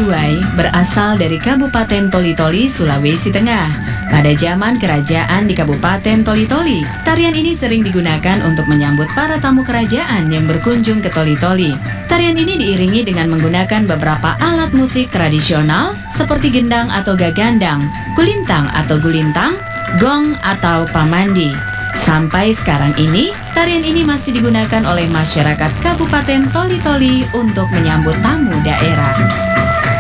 Paduai berasal dari Kabupaten Toli-Toli, Sulawesi Tengah. Pada zaman kerajaan di Kabupaten Toli-Toli, tarian ini sering digunakan untuk menyambut para tamu kerajaan yang berkunjung ke Toli-Toli. Tarian ini diiringi dengan menggunakan beberapa alat musik tradisional seperti gendang atau gagandang, kulintang atau gulintang, gong atau pamandi. Sampai sekarang ini, tarian ini masih digunakan oleh masyarakat Kabupaten Toli-Toli untuk menyambut tamu daerah.